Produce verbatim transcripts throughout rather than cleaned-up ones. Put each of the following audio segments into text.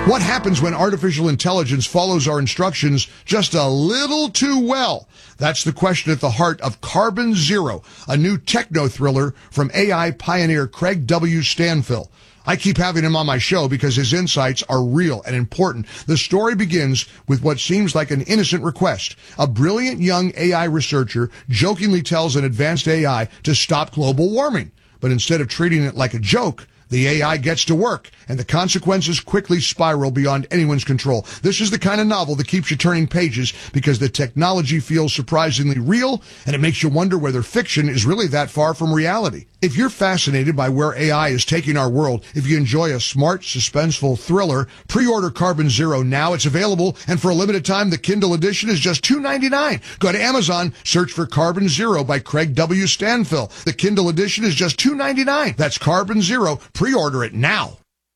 What happens when artificial intelligence follows our instructions just a little too well? That's the question at the heart of Carbon Zero, a new techno thriller from A I pioneer Craig W. Stanfill. I keep having him on my show because his insights are real and important. The story begins with what seems like an innocent request. A brilliant young A I researcher jokingly tells an advanced A I to stop global warming. But instead of treating it like a joke, the A I gets to work, and the consequences quickly spiral beyond anyone's control. This is the kind of novel that keeps you turning pages because the technology feels surprisingly real, and it makes you wonder whether fiction is really that far from reality. If you're fascinated by where A I is taking our world, if you enjoy a smart, suspenseful thriller, pre-order Carbon Zero now. It's available, and for a limited time, the Kindle edition is just two ninety-nine. Go to Amazon, search for Carbon Zero by Craig W. Stanfill. The Kindle edition is just two ninety-nine. That's Carbon Zero. Pre-order it now.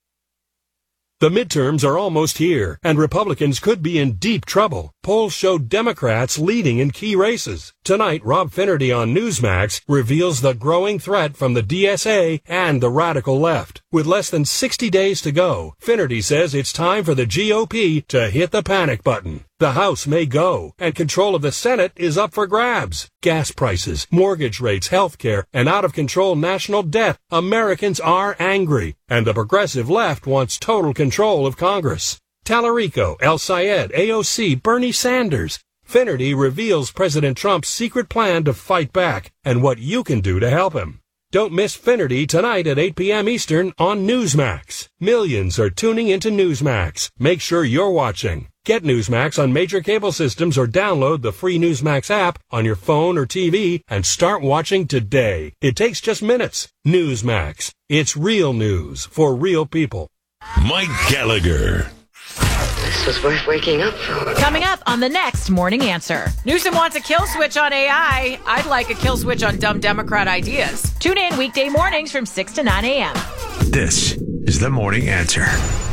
The midterms are almost here, and Republicans could be in deep trouble. Polls show Democrats leading in key races. Tonight, Rob Finnerty on Newsmax reveals the growing threat from the D S A and the radical left. With less than sixty days to go, Finnerty says it's time for the G O P to hit the panic button. The House may go, and control of the Senate is up for grabs. Gas prices, mortgage rates, health care, and out-of-control national debt. Americans are angry, and the progressive left wants total control of Congress. Tallarico, El Sayed, A O C, Bernie Sanders. Finnerty reveals President Trump's secret plan to fight back and what you can do to help him. Don't miss Finnerty tonight at eight p.m. Eastern on Newsmax. Millions are tuning into Newsmax. Make sure you're watching. Get Newsmax on major cable systems or download the free Newsmax app on your phone or T V and start watching today. It takes just minutes. Newsmax. It's real news for real people. Mike Gallagher. This was worth waking up for. Coming up on the next Morning Answer. Newsom wants a kill switch on A I. I'd like a kill switch on dumb Democrat ideas. Tune in weekday mornings from six to nine a.m. This is the Morning Answer.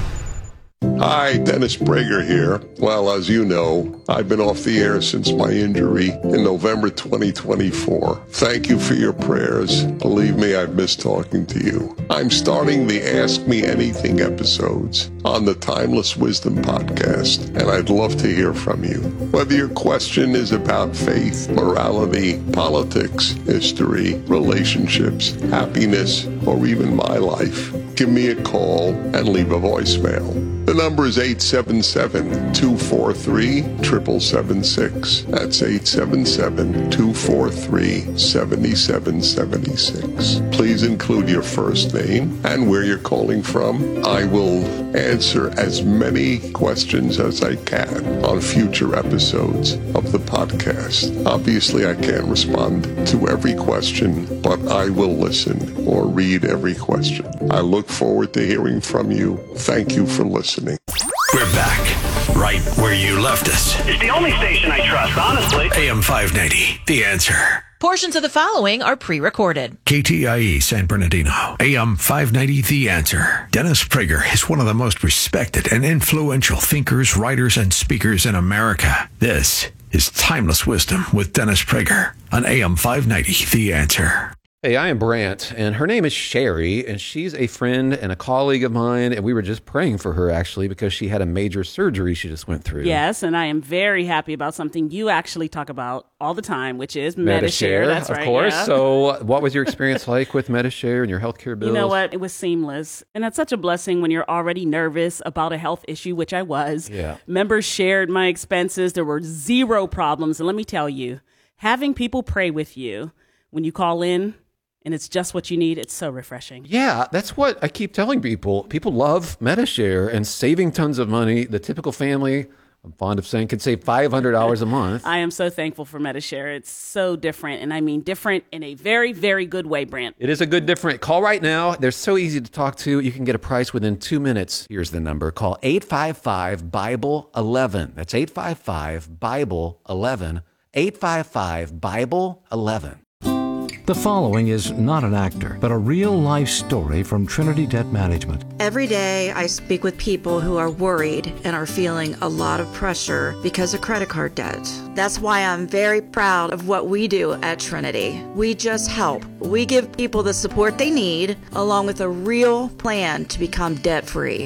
Hi, Dennis Prager here. Well, as you know, I've been off the air since my injury in November twenty twenty-four. Thank you for your prayers. Believe me, I've missed talking to you. I'm starting the Ask Me Anything episodes on the Timeless Wisdom podcast, and I'd love to hear from you. Whether your question is about faith, morality, politics, history, relationships, happiness, or even my life, give me a call and leave a voicemail. The number is eight seven seven, two four three, seven seven seven six. That's eight seven seven, two four three, seven seven seven six. Please include your first name and where you're calling from. I will answer as many questions as I can on future episodes of the podcast. Obviously, I can't respond to every question, but I will listen or read every question. I look forward to hearing from you. Thank you for listening. We're back, right where you left us. It's the only station I trust, honestly. A M five ninety, The Answer. Portions of the following are pre-recorded. K T I E San Bernardino, A M five ninety, The Answer. Dennis Prager is one of the most respected and influential thinkers, writers, and speakers in America. This is Timeless Wisdom with Dennis Prager on A M five ninety, The Answer. Hey, I am Brant, and her name is Sherry, and she's a friend and a colleague of mine, and we were just praying for her, actually, because she had a major surgery she just went through. Yes, and I am very happy about something you actually talk about all the time, which is Medi-Share. That's of right, course. yeah. So what was your experience like with Medi-Share and your healthcare bills? You know what? It was seamless, and that's such a blessing when you're already nervous about a health issue, which I was. Yeah. Members shared my expenses. There were zero problems, and let me tell you, having people pray with you when you call in, and it's just what you need, it's so refreshing. Yeah, that's what I keep telling people. People love Medi-Share and saving tons of money. The typical family, I'm fond of saying, could save five hundred dollars a month. I am so thankful for Medi-Share. It's so different, and I mean different in a very, very good way, Brant. It is a good different. Call right now. They're so easy to talk to. You can get a price within two minutes. Here's the number. Call eight five five, Bible eleven. That's eight five five, Bible eleven. eight five five, Bible eleven. The following is not an actor, but a real-life story from Trinity Debt Management. Every day, I speak with people who are worried and are feeling a lot of pressure because of credit card debt. That's why I'm very proud of what we do at Trinity. We just help. We give people the support they need, along with a real plan to become debt-free.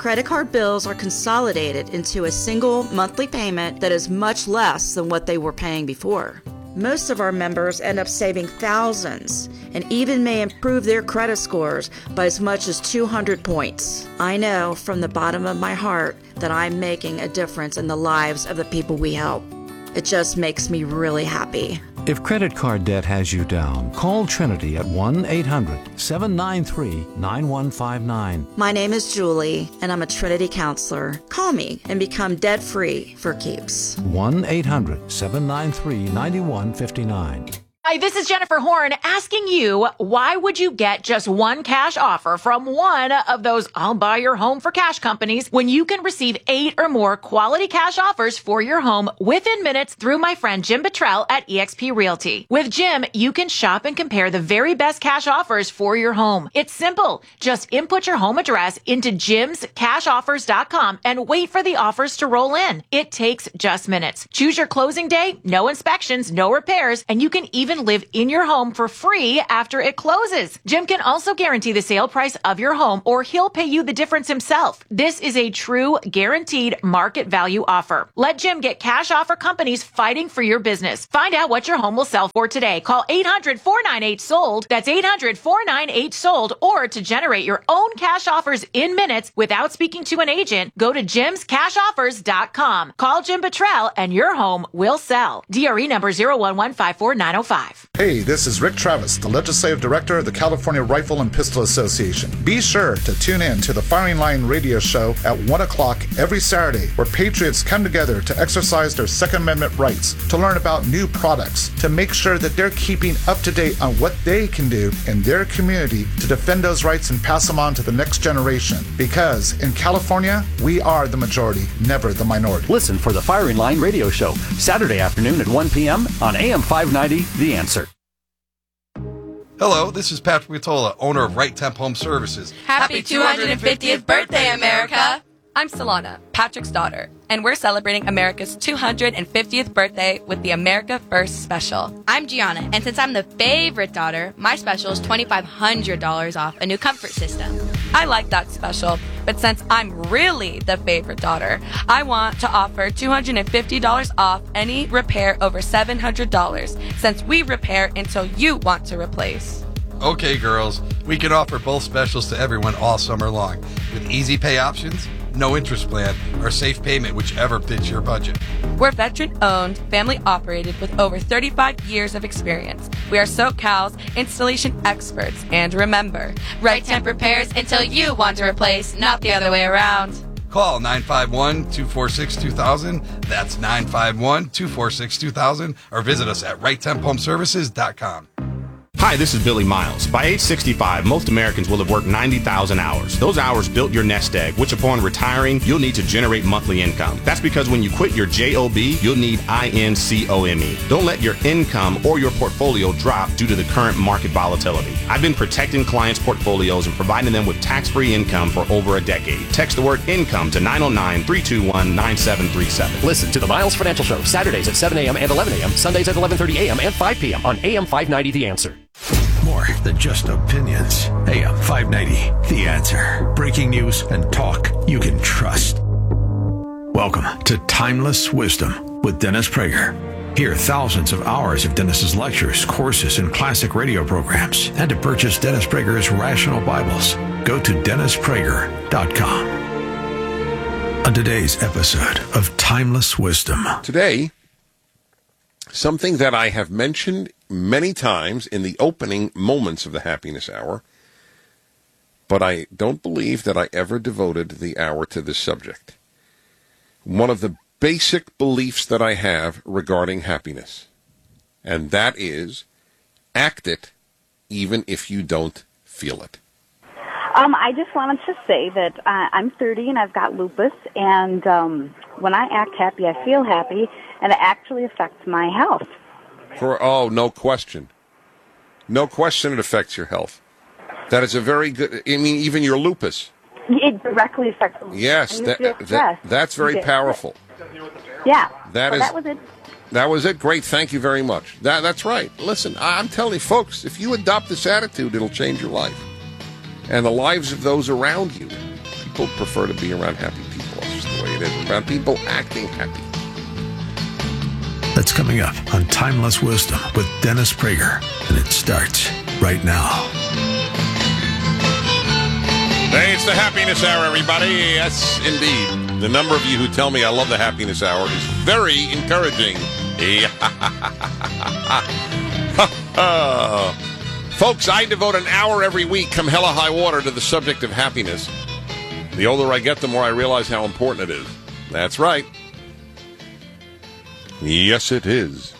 Credit card bills are consolidated into a single monthly payment that is much less than what they were paying before. Most of our members end up saving thousands and even may improve their credit scores by as much as two hundred points. I know from the bottom of my heart that I'm making a difference in the lives of the people we help. It just makes me really happy. If credit card debt has you down, call Trinity at one eight hundred seven nine three nine one five nine. My name is Julie, and I'm a Trinity counselor. Call me and become debt-free for keeps. one eight hundred seven nine three nine one five nine. Hi, this is Jennifer Horn asking you, why would you get just one cash offer from one of those I'll buy your home for cash companies when you can receive eight or more quality cash offers for your home within minutes through my friend Jim Buttrell at eXp Realty? With Jim, you can shop and compare the very best cash offers for your home. It's simple. Just input your home address into jims cash offers dot com and wait for the offers to roll in. It takes just minutes. Choose your closing day, no inspections, no repairs, and you can even live in your home for free after it closes. Jim can also guarantee the sale price of your home, or he'll pay you the difference himself. This is a true guaranteed market value offer. Let Jim get cash offer companies fighting for your business. Find out what your home will sell for today. Call eight hundred four nine eight sold. That's eight hundred four nine eight sold. Or to generate your own cash offers in minutes without speaking to an agent, go to jims cash offers dot com. Call Jim Buttrell and your home will sell. D R E number zero one one five four nine zero five. Hey, this is Rick Travis, the Legislative Director of the California Rifle and Pistol Association. Be sure to tune in to the Firing Line radio show at one o'clock every Saturday, where patriots come together to exercise their Second Amendment rights, to learn about new products, to make sure that they're keeping up to date on what they can do in their community to defend those rights and pass them on to the next generation. Because in California, we are the majority, never the minority. Listen for the Firing Line radio show, Saturday afternoon at one p.m. on A M five ninety, The Answer. Hello, this is Patrick Vitola, owner of Right Temp Home Services. Happy two hundred fiftieth birthday, America! I'm Solana, Patrick's daughter, and we're celebrating America's two hundred fiftieth birthday with the America First Special. I'm Gianna, and since I'm the favorite daughter, my special is twenty-five hundred dollars off a new comfort system. I like that special, but since I'm really the favorite daughter, I want to offer two hundred fifty dollars off any repair over seven hundred dollars, since we repair until you want to replace. Okay, girls, we can offer both specials to everyone all summer long, with easy pay options, no interest plan, or safe payment, whichever fits your budget. We're veteran-owned, family-operated with over thirty-five years of experience. We are SoCal's installation experts. And remember, Right Temp repairs until you want to replace, not the other way around. Call nine five one, two four six, two thousand. That's nine five one, two four six, two thousand. Or visit us at right temp home services dot com. Hi, this is Billy Miles. By age sixty-five, most Americans will have worked ninety thousand hours. Those hours built your nest egg, which upon retiring, you'll need to generate monthly income. That's because when you quit your job, you'll need income. Don't let your income or your portfolio drop due to the current market volatility. I've been protecting clients' portfolios and providing them with tax-free income for over a decade. Text the word income to nine oh nine, three two one, nine seven three seven. Listen to the Miles Financial Show, Saturdays at seven a.m. and eleven a.m., Sundays at eleven thirty a.m. and five p.m. on A M five ninety The Answer. More than just opinions. A M five ninety, The Answer. Breaking news and talk you can trust. Welcome to Timeless Wisdom with Dennis Prager. Hear thousands of hours of Dennis's lectures, courses, and classic radio programs. And to purchase Dennis Prager's Rational Bibles, go to dennis prager dot com. On today's episode of Timeless Wisdom. Today, something that I have mentioned many times in the opening moments of the Happiness Hour, but I don't believe that I ever devoted the hour to this subject. One of the basic beliefs that I have regarding happiness, and that is, act it even if you don't feel it. Um, I just wanted to say that uh, I'm thirty and I've got lupus, and um, when I act happy, I feel happy, and it actually affects my health. For oh, no question. No question it affects your health. That is a very good, I mean, even your lupus. It directly affects me. Yes, that, that, that's very powerful. Yeah, that so is, that was it. That was it. Great, thank you very much. That, that's right. Listen, I'm telling you, folks, if you adopt this attitude, it'll change your life. And the lives of those around you. people prefer to be around happy people. That's just the way it is. Around people acting happy. That's coming up on Timeless Wisdom with Dennis Prager, and it starts right now. Hey, it's the Happiness Hour, everybody. Yes, indeed. The number of you who tell me I love the Happiness Hour is very encouraging. Folks, I devote an hour every week, come hell or high water, to the subject of happiness. The older I get, the more I realize how important it is. That's right. Yes, it is.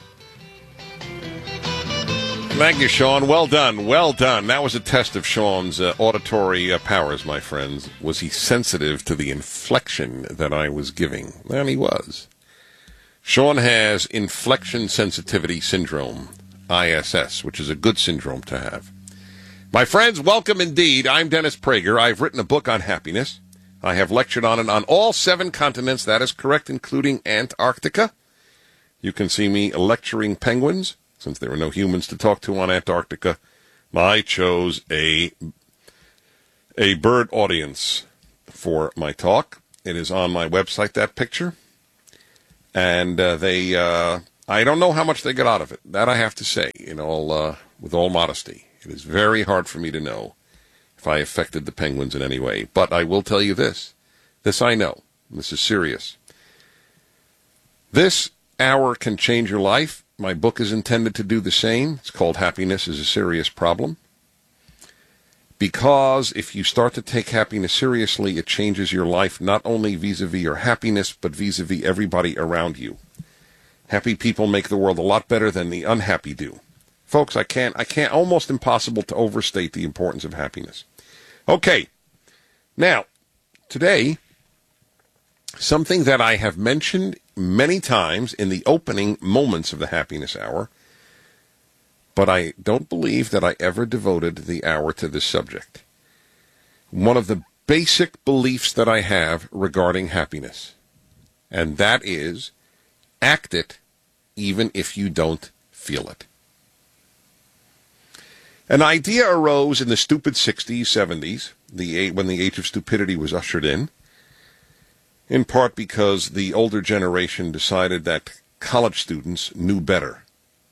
Thank you, Sean. Well done. Well done. That was a test of Sean's uh, auditory uh, powers, my friends. Was he sensitive to the inflection that I was giving? Well, he was. Sean has inflection sensitivity syndrome, I S S, which is a good syndrome to have. My friends, welcome indeed. I'm Dennis Prager. I've written a book on happiness. I have lectured on it on all seven continents. That is correct, including Antarctica. You can see me lecturing penguins. Since there were no humans to talk to on Antarctica, I chose a a bird audience for my talk. It is on my website, that picture. And uh, they, uh, I don't know how much they got out of it. That I have to say, in all, uh, with all modesty. It is very hard for me to know if I affected the penguins in any way. But I will tell you this. This I know. This is serious. This hour can change your life. My book is intended to do the same. It's called Happiness is a Serious Problem. Because if you start to take happiness seriously, it changes your life not only vis-a-vis your happiness, but vis-a-vis everybody around you. Happy people make the world a lot better than the unhappy do. Folks, I can't, I can't, almost impossible to overstate the importance of happiness. Okay. Now, today, something that I have mentioned many times in the opening moments of the Happiness Hour, but I don't believe that I ever devoted the hour to this subject. One of the basic beliefs that I have regarding happiness, and that is, act it even if you don't feel it. An idea arose in the stupid sixties, seventies, the when the age of stupidity was ushered in, in part because the older generation decided that college students knew better.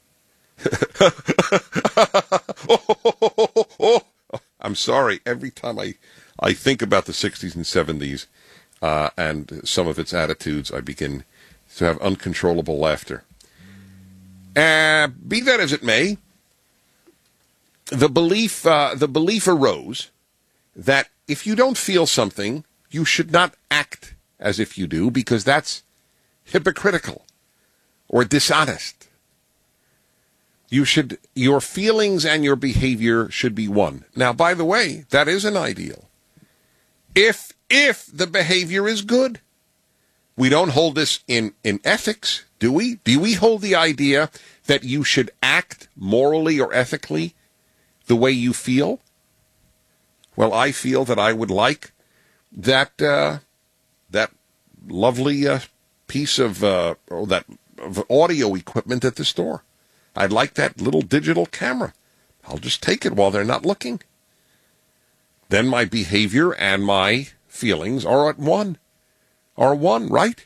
I'm sorry. Every time I, I think about the sixties and seventies uh, and some of its attitudes, I begin to have uncontrollable laughter. Uh, be that as it may, the belief uh, the belief arose that if you don't feel something, you should not act as if you do, because that's hypocritical or dishonest. You should, your feelings and your behavior should be one. Now, by the way, that is an ideal. If, if the behavior is good. We don't hold this in, in ethics, do we? Do we hold the idea that you should act morally or ethically the way you feel? Well, I feel that I would like that, uh, that lovely uh, piece of uh, or that of audio equipment at the store. I'd like that little digital camera. I'll just take it while they're not looking. Then my behavior and my feelings are at one. Are one, right?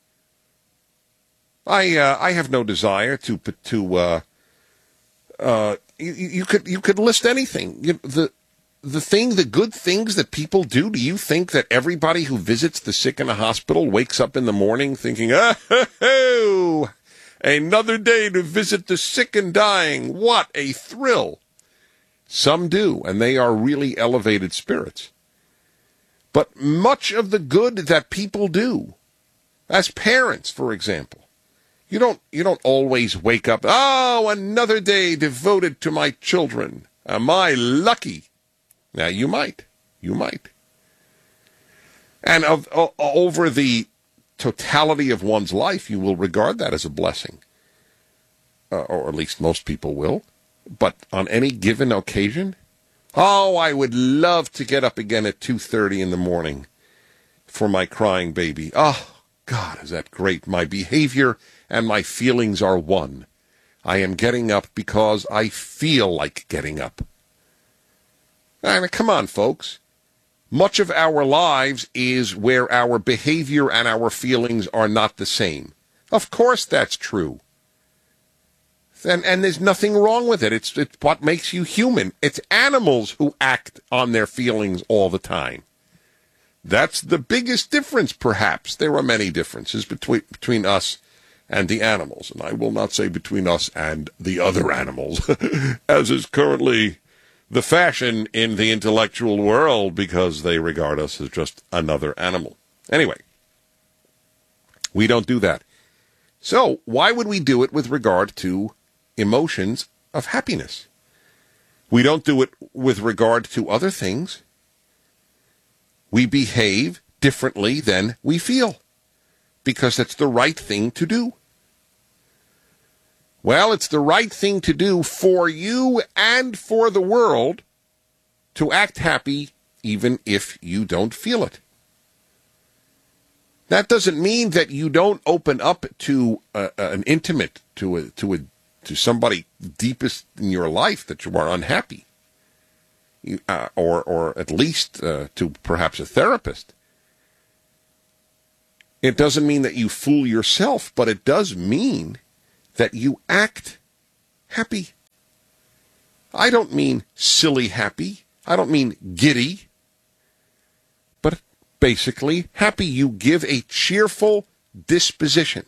I uh, I have no desire to to uh, uh, you, you could you could list anything. You, the The thing, the good things that people do, do you think that everybody who visits the sick in a hospital wakes up in the morning thinking, oh, another day to visit the sick and dying. What a thrill. Some do, and they are really elevated spirits. But much of the good that people do, as parents, for example, you don't, you don't always wake up, oh, another day devoted to my children. Am I lucky? Now, you might. You might. And of, uh, over the totality of one's life, you will regard that as a blessing. Uh, or at least most people will. But on any given occasion, oh, I would love to get up again at two thirty in the morning for my crying baby. Oh, God, is that great. My behavior and my feelings are one. I am getting up because I feel like getting up. I mean, come on, folks. Much of our lives is where our behavior and our feelings are not the same. Of course that's true. And, and there's nothing wrong with it. It's, it's what makes you human. It's animals who act on their feelings all the time. That's the biggest difference, perhaps. There are many differences between between us and the animals. And I will not say between us and the other animals, as is currently the fashion in the intellectual world, because they regard us as just another animal. Anyway, we don't do that. So why would we do it with regard to emotions of happiness? We don't do it with regard to other things. We behave differently than we feel because it's the right thing to do. Well, it's the right thing to do for you and for the world to act happy even if you don't feel it. That doesn't mean that you don't open up to uh, an intimate, to a, to a, to somebody deepest in your life that you are unhappy, you, uh, or or at least uh, to perhaps a therapist. It doesn't mean that you fool yourself, but it does mean that you act happy. I don't mean silly happy. I don't mean giddy. But basically happy. You give a cheerful disposition.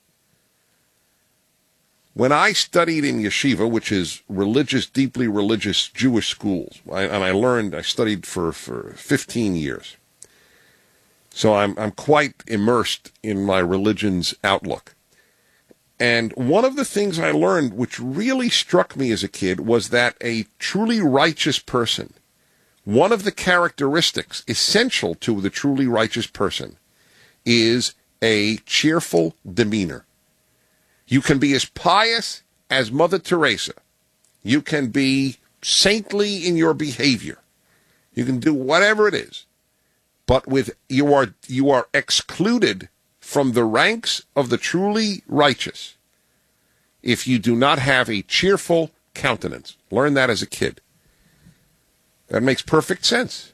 When I studied in yeshiva, which is religious, deeply religious Jewish schools, I, and I learned, I studied for, for fifteen years. So I'm, I'm quite immersed in my religion's outlook. And one of the things I learned, which really struck me as a kid, was that a truly righteous person, one of the characteristics essential to the truly righteous person, is a cheerful demeanor. You can be as pious as Mother Teresa. You can be saintly in your behavior. You can do whatever it is. But with you are you are excluded from the ranks of the truly righteous if you do not have a cheerful countenance. Learn that as a kid. That makes perfect sense.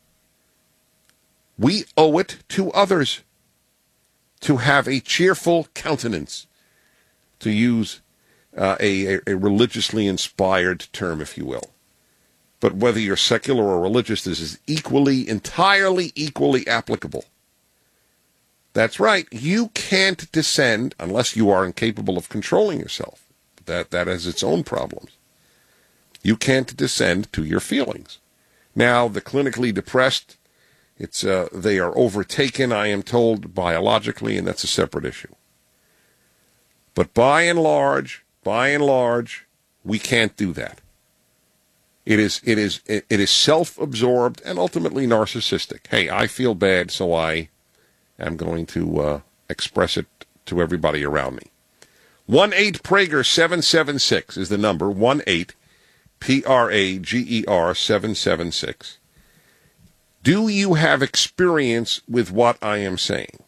We owe it to others to have a cheerful countenance, to use uh, a, a religiously inspired term, if you will. But whether you're secular or religious, this is equally, entirely equally applicable. That's right. You can't descend unless you are incapable of controlling yourself. That that has its own problems. You can't descend to your feelings. Now, the clinically depressed, it's uh, they are overtaken, I am told, biologically, and that's a separate issue. But by and large, by and large, we can't do that. It is it is it is self-absorbed and ultimately narcissistic. Hey, I feel bad, so I am going to uh, express it to everybody around me. one eight Prager seven seven six is the number. one eight P R A G E R seven seven six. Do you have experience with what I am saying?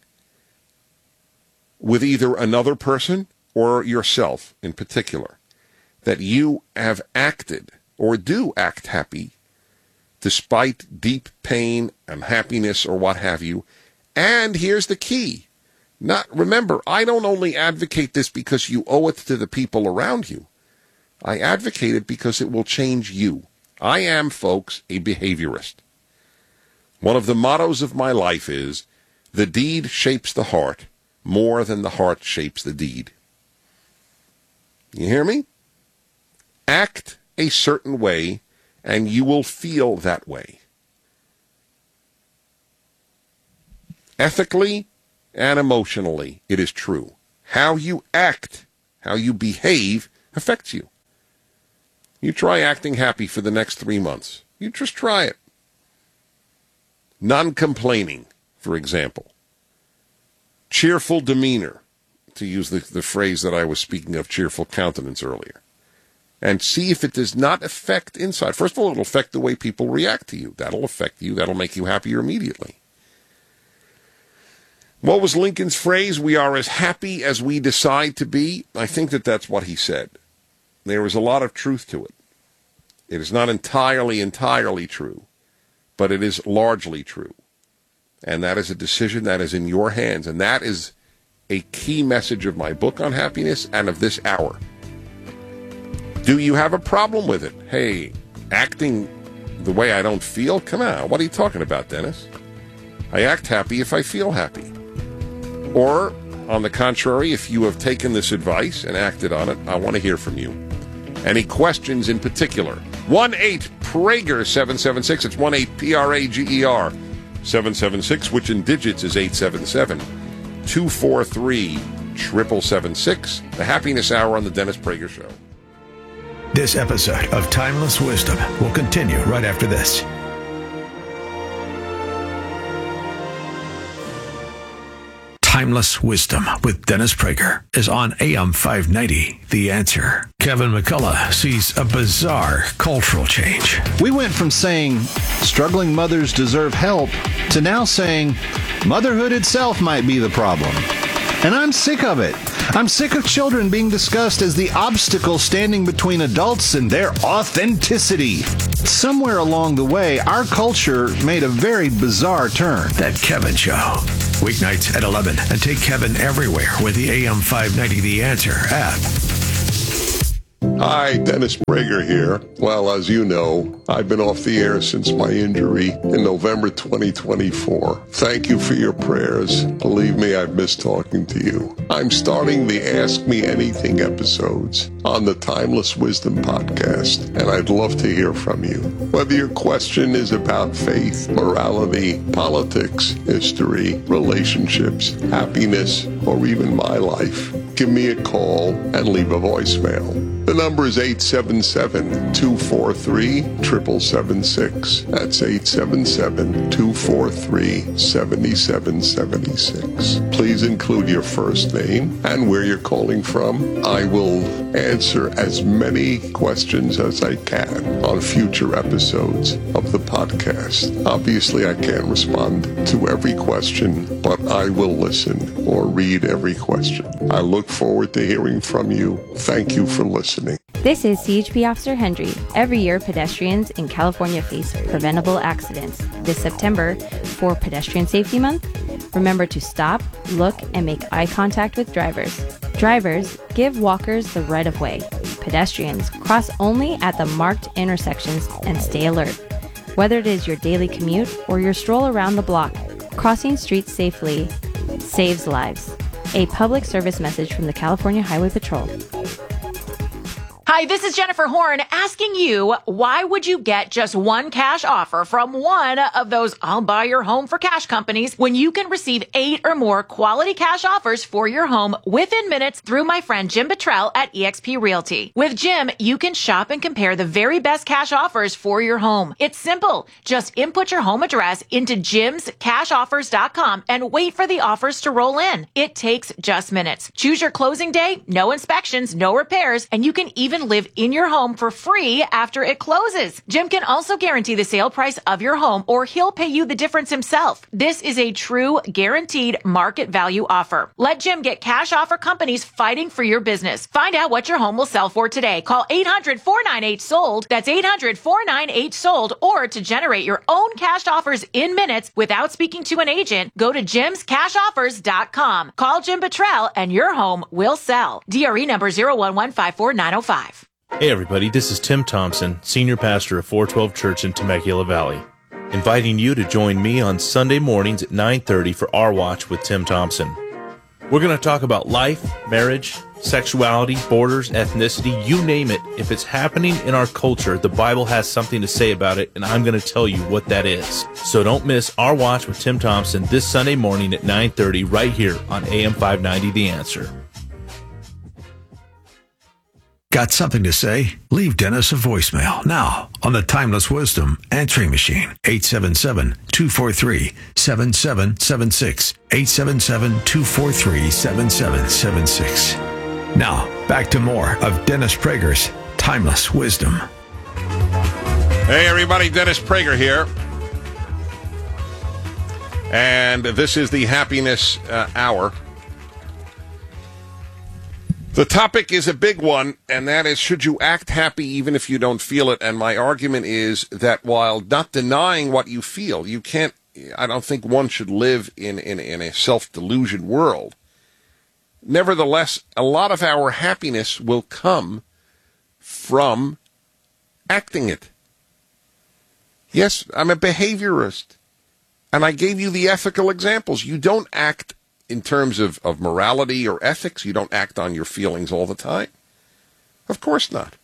With either another person or yourself in particular, that you have acted or do act happy despite deep pain, unhappiness, or what have you. And here's the key. Not, remember, I don't only advocate this because you owe it to the people around you. I advocate it because it will change you. I am, folks, a behaviorist. One of the mottos of my life is, the deed shapes the heart more than the heart shapes the deed. You hear me? Act a certain way, and you will feel that way. Ethically and emotionally, it is true. How you act, how you behave, affects you. You try acting happy for the next three months. You just try it. Non-complaining, for example. Cheerful demeanor, to use the, the phrase that I was speaking of, cheerful countenance earlier. And see if it does not affect inside. First of all, it'll affect the way people react to you. That'll affect you. That'll make you happier immediately. What was Lincoln's phrase? We are as happy as we decide to be. I think that that's what he said. There is a lot of truth to it. It is not entirely, entirely true. but it is largely true. And that is a decision that is in your hands. And that is a key message of my book on happiness and of this hour. Do you have a problem with it? Hey, acting the way I don't feel? Come on, what are you talking about, Dennis? I act happy if I feel happy. Or, on the contrary, if you have taken this advice and acted on it, I want to hear from you. Any questions in particular? one eight Prager seven seven six. It's one eight P R A G E R seven seven six, which in digits is eight seven seven, two four three, seven seven seven six. The Happiness Hour on the Dennis Prager Show. This episode of Timeless Wisdom will continue right after this. Timeless Wisdom with Dennis Prager is on A M five ninety, The Answer. Kevin McCullough sees a bizarre cultural change. We went from saying struggling mothers deserve help to now saying motherhood itself might be the problem. And I'm sick of it. I'm sick of children being discussed as the obstacle standing between adults and their authenticity. Somewhere along the way, our culture made a very bizarre turn. That Kevin Show. Weeknights at eleven, and take Kevin everywhere with the A M five ninety The Answer app. Hi, Dennis Prager here. Well, as you know, I've been off the air since my injury in November twenty twenty-four. Thank you for your prayers. Believe me, I've missed talking to you. I'm starting the Ask Me Anything episodes on the Timeless Wisdom podcast, and I'd love to hear from you. Whether your question is about faith, morality, politics, history, relationships, happiness, or even my life, give me a call and leave a voicemail. The number is eight seven seven, two four three, seven seven seven six. That's eight seven seven, two four three, seven seven seven six. Please include your first name and where you're calling from. I will answer as many questions as I can on future episodes of the podcast. Obviously, I can't respond to every question, but I will listen or read every question. I look forward to hearing from you. Thank you for listening. This is C H P Officer Hendry. Every year, pedestrians in California face preventable accidents. This September, for Pedestrian Safety Month, remember to stop, look, and make eye contact with drivers. Drivers, give walkers the right of way. Pedestrians, cross only at the marked intersections and stay alert. Whether it is your daily commute or your stroll around the block, crossing streets safely saves lives. A public service message from the California Highway Patrol. Hi, this is Jennifer Horn asking you, why would you get just one cash offer from one of those I'll buy your home for cash companies when you can receive eight or more quality cash offers for your home within minutes through my friend Jim Bottrell at eXp Realty. With Jim, you can shop and compare the very best cash offers for your home. It's simple. Just input your home address into jims cash offers dot com and wait for the offers to roll in. It takes just minutes. Choose your closing day, no inspections, no repairs, and you can even live in your home for free after it closes. Jim can also guarantee the sale price of your home, or he'll pay you the difference himself. This is a true guaranteed market value offer. Let Jim get cash offer companies fighting for your business. Find out what your home will sell for today. Call eight hundred, four nine eight, sold. That's eight hundred, four nine eight, sold. Or to generate your own cash offers in minutes without speaking to an agent, go to jims cash offers dot com. Call Jim Bottrell and your home will sell. D R E number zero one one five four nine zero five. Hey everybody, this is Tim Thompson, Senior Pastor of four twelve Church in Temecula Valley, inviting you to join me on Sunday mornings at nine thirty for Our Watch with Tim Thompson. We're going to talk about life, marriage, sexuality, borders, ethnicity, you name it. If it's happening in our culture, the Bible has something to say about it, and I'm going to tell you what that is. So don't miss Our Watch with Tim Thompson this Sunday morning at nine thirty right here on A M five ninety The Answer. Got something to say? Leave Dennis a voicemail now on the Timeless Wisdom answering machine. eight seven seven, two four three, seven seven seven six. eight seven seven, two four three, seven seven seven six. Now, back to more of Dennis Prager's Timeless Wisdom. Hey everybody, Dennis Prager here. And this is the Happiness uh, Hour. The topic is a big one, and that is, should you act happy even if you don't feel it? And my argument is that while not denying what you feel, you can't, I don't think one should live in, in, in a self-delusion world. Nevertheless, a lot of our happiness will come from acting it. Yes, I'm a behaviorist, and I gave you the ethical examples. You don't act in terms of, of morality or ethics. You don't act on your feelings all the time. Of course not.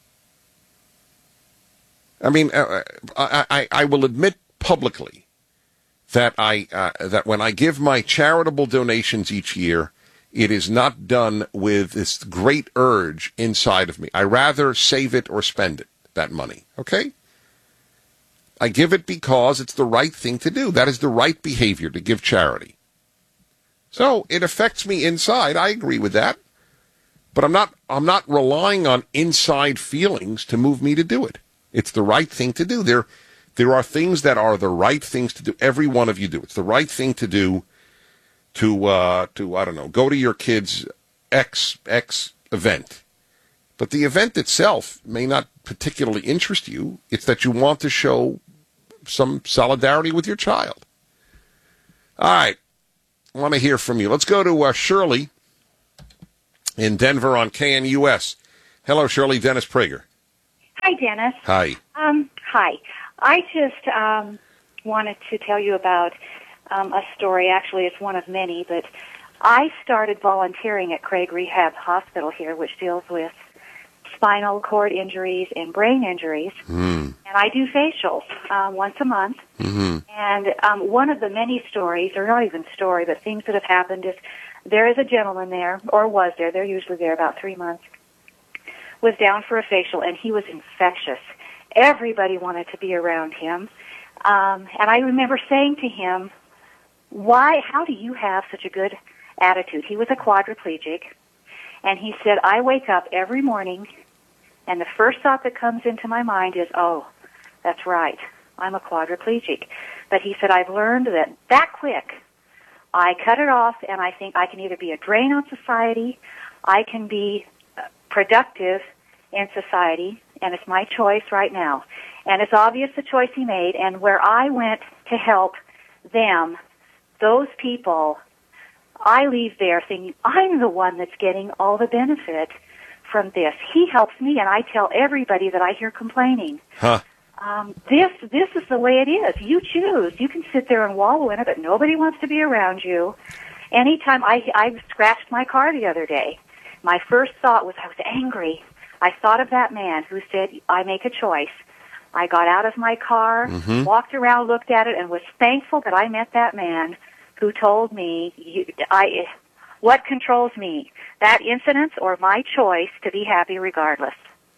I mean, uh, I, I, I will admit publicly that I uh, that when I give my charitable donations each year, it is not done with this great urge inside of me. I rather save it or spend it, that money, okay? I give it because it's the right thing to do. That is the right behavior, to give charity. So it affects me inside. I agree with that. But I'm not I'm not relying on inside feelings to move me to do it. It's the right thing to do. There there are things that are the right things to do. Every one of you do. It's the right thing to do to uh, to I don't know, go to your kid's X X event. But the event itself may not particularly interest you. It's that you want to show some solidarity with your child. All right. I want to hear from you. Let's go to uh, Shirley in Denver on K N U S. Hello, Shirley. Dennis Prager. Hi, Dennis. Hi. Um, hi. I just um, wanted to tell you about um, a story. Actually, it's one of many, but I started volunteering at Craig Rehab Hospital here, which deals with spinal cord injuries and brain injuries. Mm. And I do facials um, once a month. Mm-hmm. And um, one of the many stories, or not even story, but things that have happened is there is a gentleman there, or was there, they're usually there about three months, was down for a facial, and he was infectious. Everybody wanted to be around him. Um, and I remember saying to him, why, how do you have such a good attitude? He was a quadriplegic. And he said, I wake up every morning, and the first thought that comes into my mind is, oh, that's right, I'm a quadriplegic. But he said, I've learned that that quick, I cut it off, and I think I can either be a drain on society, I can be productive in society, and it's my choice right now. And it's obvious the choice he made, and where I went to help them, those people, I leave there thinking, I'm the one that's getting all the benefit from this. He helps me, and I tell everybody that I hear complaining. Huh. Um, this this is the way it is. You choose. You can sit there and wallow in it, but nobody wants to be around you. Anytime I, I scratched my car the other day, my first thought was I was angry. I thought of that man who said, I make a choice. I got out of my car, Mhm. walked around, looked at it, and was thankful that I met that man who told me, you, I, what controls me, that incident or my choice to be happy regardless.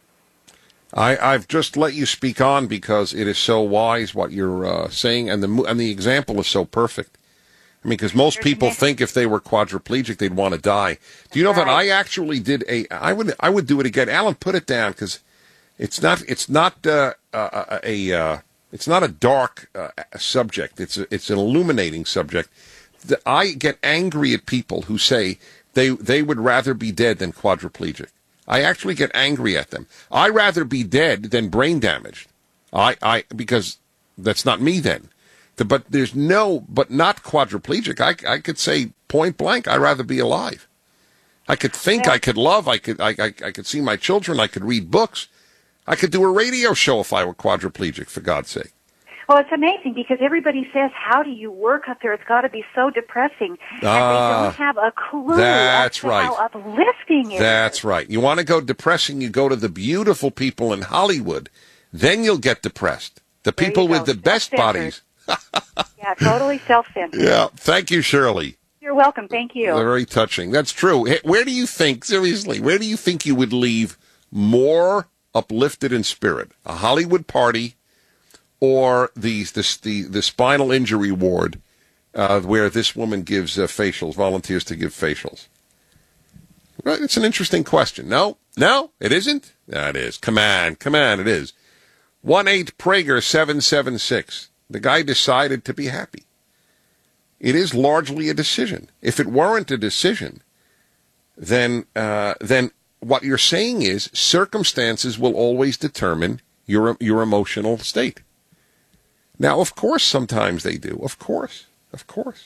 I, I've just let you speak on because it is so wise what you're uh, saying, and the and the example is so perfect. I mean, because most people think if they were quadriplegic, they'd want to die. Do you know that I actually did a? I would I would do it again. Alan, put it down because it's not it's not uh, a, a uh, it's not a dark uh, subject. It's a, it's an illuminating subject. The, I get angry at people who say they they would rather be dead than quadriplegic. I actually get angry at them. I'd rather be dead than brain damaged. I, I because that's not me then. The, but there's no, but not quadriplegic. I, I could say point blank, I'd rather be alive. I could think, I could love, I could, I, I, I could see my children, I could read books. I could do a radio show if I were quadriplegic, for God's sake. Well, it's amazing because everybody says, how do you work up there? It's got to be so depressing. And Ah, they don't have a clue that's as to right. how uplifting it is. That's right. You want to go depressing, you go to the beautiful people in Hollywood. Then you'll get depressed. The There you people with go. the best Self-centered. bodies. Yeah, totally self-centered. Yeah. Thank you, Shirley. You're welcome. Thank you. Very touching. That's true. Hey, where do you think, seriously, where do you think you would leave more uplifted in spirit? A Hollywood party or the, the, the, the spinal injury ward uh, where this woman gives uh, facials, volunteers to give facials? Well, it's an interesting question. No? No? It isn't? Yeah, it is. Come on. Come on. It is. one eight Prager seven seven six. The guy decided to be happy. It is largely a decision. If it weren't a decision, then uh, then what you're saying is circumstances will always determine your your emotional state. Now, of course, sometimes they do. Of course. Of course.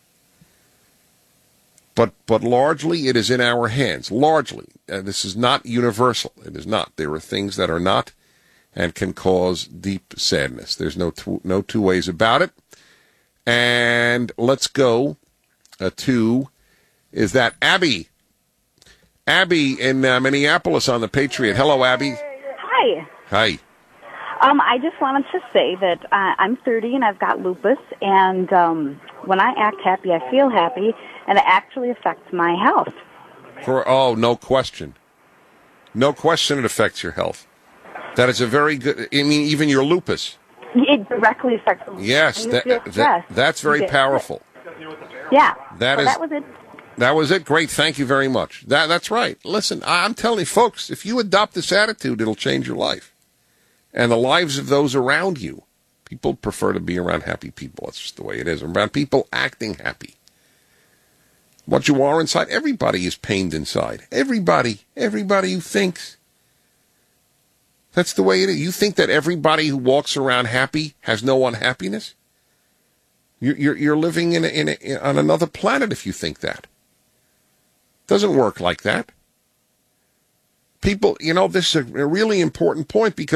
But but largely it is in our hands. Largely. Uh, this is not universal. It is not. There are things that are not and can cause deep sadness. There's no two, no two ways about it. And let's go uh, to, is that Abby? Abby in uh, Minneapolis on the Patriot. Hello, Abby. Hi. Hi. Um, I just wanted to say that uh, I'm thirty and I've got lupus, and um, when I act happy, I feel happy, and it actually affects my health. For oh, no question. No question it affects your health. That is a very good, I mean, even your lupus. It directly affects me. Yes, that, that, that's very powerful. Yeah. That so is. That was it. That was it. Great. Thank you very much. That That's right. Listen, I'm telling you, folks, if you adopt this attitude, it'll change your life and the lives of those around you. People prefer to be around happy people. That's just the way it is. Around people acting happy. What you are inside, everybody is pained inside. Everybody. Everybody who thinks. That's the way it is. You think that everybody who walks around happy has no unhappiness? You're, you're, you're living in a, in a, on another planet if you think that. Doesn't work like that. People, you know, this is a really important point because